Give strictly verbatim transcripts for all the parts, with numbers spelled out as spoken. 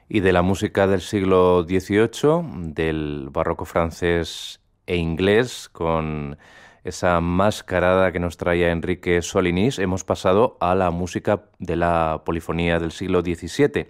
Y de la música del siglo dieciocho, del barroco francés e inglés, con esa mascarada que nos traía Enrique Solinís, hemos pasado a la música de la polifonía del siglo diecisiete.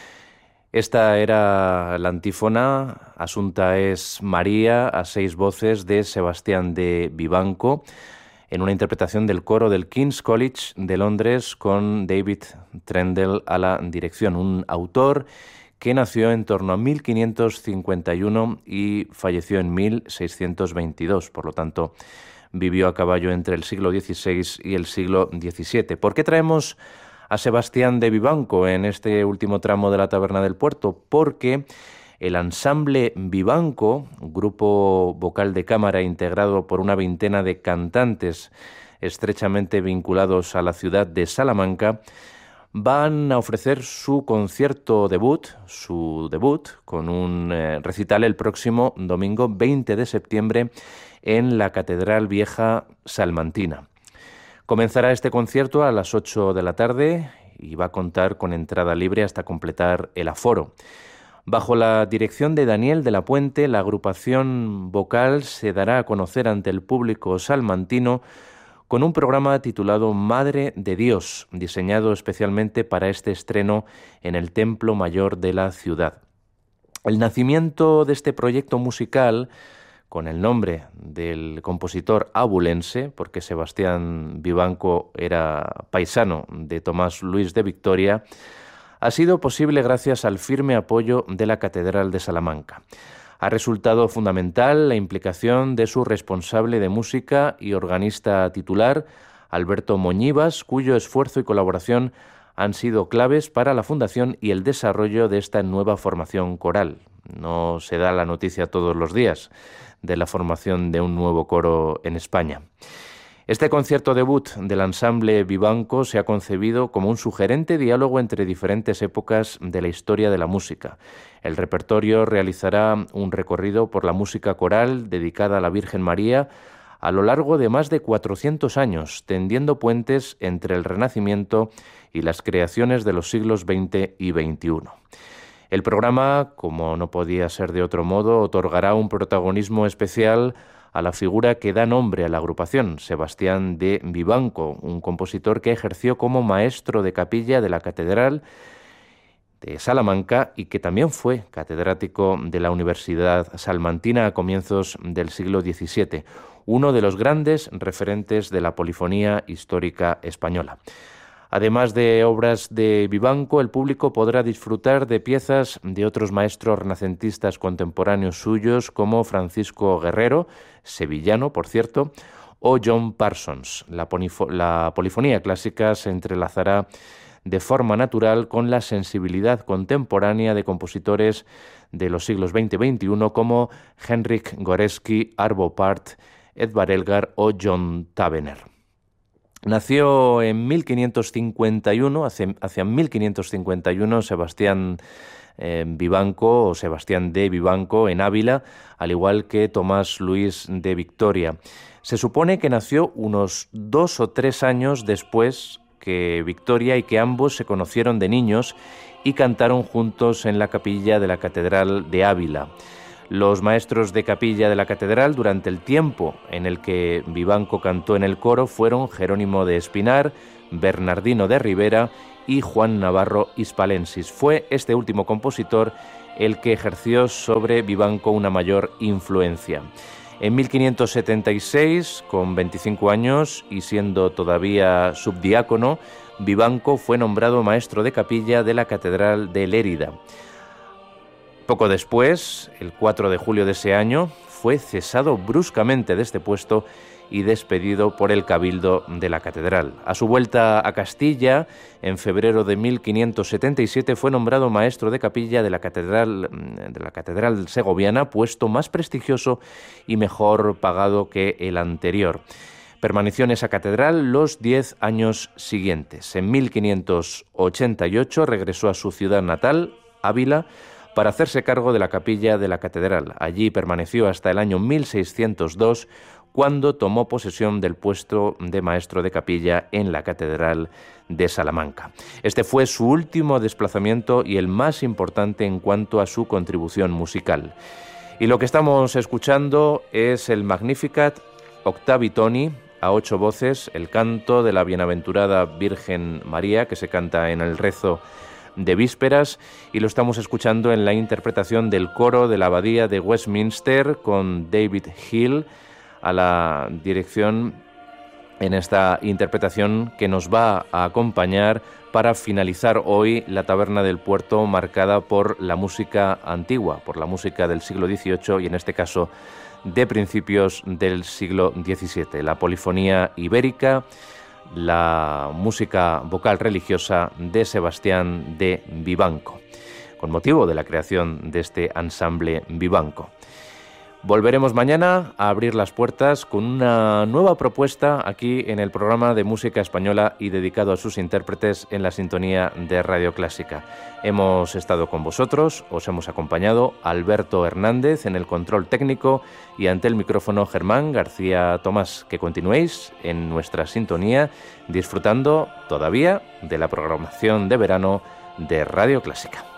Esta era la antífona, Asunta es María, a seis voces, de Sebastián de Vivanco, en una interpretación del coro del King's College de Londres, con David Trendle a la dirección, un autor que nació en torno a mil quinientos cincuenta y uno y falleció en mil seiscientos veintidós, por lo tanto vivió a caballo entre el siglo dieciséis y el siglo diecisiete. ¿Por qué traemos a Sebastián de Vivanco en este último tramo de la Taberna del Puerto? Porque el ensamble Vivanco, grupo vocal de cámara integrado por una veintena de cantantes estrechamente vinculados a la ciudad de Salamanca, van a ofrecer su concierto debut, su debut, con un eh, recital el próximo domingo veinte de septiembre en la Catedral Vieja Salmantina. Comenzará este concierto a las ocho de la tarde y va a contar con entrada libre hasta completar el aforo. Bajo la dirección de Daniel de la Puente, la agrupación vocal se dará a conocer ante el público salmantino con un programa titulado Madre de Dios, diseñado especialmente para este estreno en el Templo Mayor de la ciudad. El nacimiento de este proyecto musical, con el nombre del compositor abulense, porque Sebastián Vivanco era paisano de Tomás Luis de Victoria, ha sido posible gracias al firme apoyo de la Catedral de Salamanca. Ha resultado fundamental la implicación de su responsable de música y organista titular, Alberto Moñivas, cuyo esfuerzo y colaboración han sido claves para la fundación y el desarrollo de esta nueva formación coral. No se da la noticia todos los días de la formación de un nuevo coro en España. Este concierto debut del ensamble Vivanco se ha concebido como un sugerente diálogo entre diferentes épocas de la historia de la música. El repertorio realizará un recorrido por la música coral dedicada a la Virgen María a lo largo de más de cuatrocientos años, tendiendo puentes entre el Renacimiento y las creaciones de los siglos veinte y veintiuno. El programa, como no podía ser de otro modo, otorgará un protagonismo especial a la figura que da nombre a la agrupación, Sebastián de Vivanco, un compositor que ejerció como maestro de capilla de la Catedral de Salamanca y que también fue catedrático de la Universidad Salmantina a comienzos del siglo diecisiete, uno de los grandes referentes de la polifonía histórica española. Además de obras de Vivanco, el público podrá disfrutar de piezas de otros maestros renacentistas contemporáneos suyos como Francisco Guerrero, sevillano por cierto, o John Parsons. La, ponifo- la polifonía clásica se entrelazará de forma natural con la sensibilidad contemporánea de compositores de los siglos veinte y veintiuno como Henryk Górecki, Arvo Pärt, Edvard Elgar o John Tavener. Nació en mil quinientos cincuenta y uno, hacia, hacia mil quinientos cincuenta y uno, Sebastián eh, Vivanco o Sebastián de Vivanco en Ávila, al igual que Tomás Luis de Victoria. Se supone que nació unos dos o tres años después que Victoria y que ambos se conocieron de niños y cantaron juntos en la capilla de la Catedral de Ávila. Los maestros de capilla de la catedral durante el tiempo en el que Vivanco cantó en el coro fueron Jerónimo de Espinar, Bernardino de Rivera y Juan Navarro Hispalensis. Fue este último compositor el que ejerció sobre Vivanco una mayor influencia. En mil quinientos setenta y seis, con veinticinco años y siendo todavía subdiácono, Vivanco fue nombrado maestro de capilla de la Catedral de Lérida. Poco después, el cuatro de julio de ese año, fue cesado bruscamente de este puesto y despedido por el cabildo de la catedral. A su vuelta a Castilla, en febrero de mil quinientos setenta y siete, fue nombrado maestro de capilla de la catedral, de la catedral segoviana, puesto más prestigioso y mejor pagado que el anterior. Permaneció en esa catedral los diez años siguientes. En mil quinientos ochenta y ocho regresó a su ciudad natal, Ávila, para hacerse cargo de la capilla de la catedral. Allí permaneció hasta el año mil seiscientos dos, cuando tomó posesión del puesto de maestro de capilla en la catedral de Salamanca. Este fue su último desplazamiento y el más importante en cuanto a su contribución musical. Y lo que estamos escuchando es el Magnificat Octavi Toni, a ocho voces, el canto de la Bienaventurada Virgen María, que se canta en el rezo de vísperas, y lo estamos escuchando en la interpretación del coro de la Abadía de Westminster, con David Hill a la dirección en esta interpretación que nos va a acompañar para finalizar hoy la Taberna del Puerto, marcada por la música antigua, por la música del siglo dieciocho y en este caso de principios del siglo diecisiete, la polifonía ibérica, la música vocal religiosa de Sebastián de Vivanco, con motivo de la creación de este ensamble Vivanco. Volveremos mañana a abrir las puertas con una nueva propuesta aquí en el programa de música española y dedicado a sus intérpretes en la sintonía de Radio Clásica. Hemos estado con vosotros, os hemos acompañado Alberto Hernández en el control técnico y ante el micrófono Germán García Tomás. Que continuéis en nuestra sintonía disfrutando todavía de la programación de verano de Radio Clásica.